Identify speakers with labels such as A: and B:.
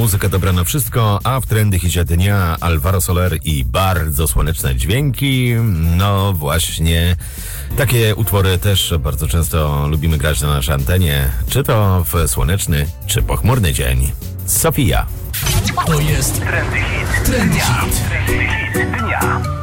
A: muzyka dobra na wszystko, a w trendy hicie dnia Alvaro Soler i bardzo słoneczne dźwięki. No właśnie, takie utwory też bardzo często lubimy grać na naszej antenie, czy to w słoneczny, czy pochmurny dzień. Sofia.
B: To jest Trendy Hit dnia.